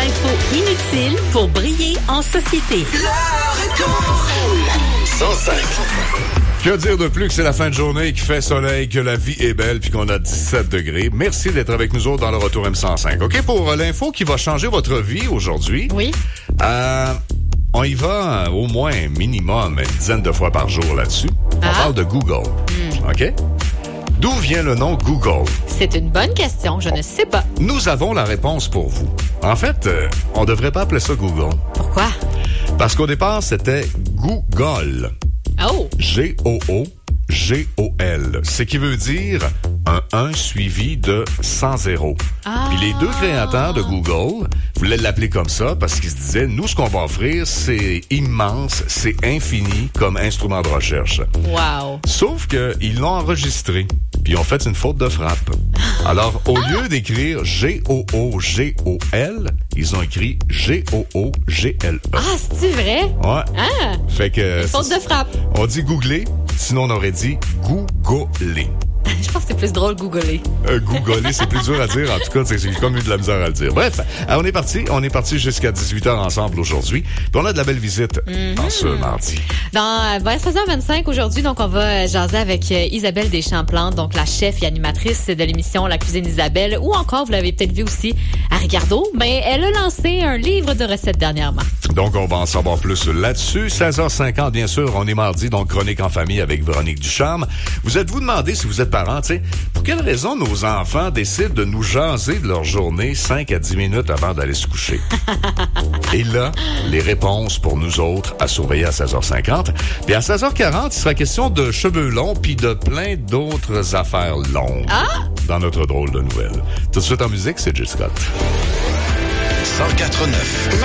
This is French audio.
L'info inutile pour briller en société. Le retour 105. Que dire de plus que c'est la fin de journée, qu'il fait soleil, que la vie est belle, puis qu'on a 17 degrés. Merci d'être avec nous autres dans le retour M105. OK, pour l'info qui va changer votre vie aujourd'hui. Oui. On y va au moins minimum une dizaine de fois par jour là-dessus. On parle de Google. OK? D'où vient le nom Google? C'est une bonne question, je ne sais pas. Nous avons la réponse pour vous. En fait, on devrait pas appeler ça Google. Pourquoi? Parce qu'au départ, c'était Google. Oh! G-O-O-G-O-L. Ce qui veut dire un 1 suivi de 100 zéros. Puis les deux créateurs de Google voulaient l'appeler comme ça parce qu'ils se disaient, nous, ce qu'on va offrir, c'est immense, c'est infini comme instrument de recherche. Wow! Sauf qu'ils l'ont enregistré, puis ils ont fait une faute de frappe. Alors, au lieu d'écrire G-O-O-G-O-L, ils ont écrit G-O-O-G-L-E. Ah, c'est-tu vrai? Ouais. Ah! Fait que... Faute de frappe. On dit googler, sinon on aurait dit googler. Je pense que c'est plus drôle googler. Googler, c'est plus dur à dire. En tout cas, c'est comme eu de la misère à le dire. Bref, on est parti. On est parti jusqu'à 18h ensemble aujourd'hui. Puis on a de la belle visite en ce mardi. Vers 16h25 aujourd'hui, donc on va jaser avec Isabelle Deschamps-Plante, donc la chef et animatrice de l'émission La Cuisine Isabelle, ou encore, vous l'avez peut-être vu aussi, à Ricardo, mais elle a lancé un livre de recettes dernièrement. Donc, on va en savoir plus là-dessus. 16h50, bien sûr, on est mardi, donc chronique en famille avec Véronique Ducharme. Vous êtes-vous demandé, si vous êtes parents, tu sais, pour quelle raison nos enfants décident de nous jaser de leur journée 5 à 10 minutes avant d'aller se coucher? Et là, les réponses pour nous autres à surveiller à 16h50. Puis à 16h40, il sera question de cheveux longs puis de plein d'autres affaires longues. Dans notre drôle de nouvelles. Tout de suite en musique, c'est Jill Scott. 104.9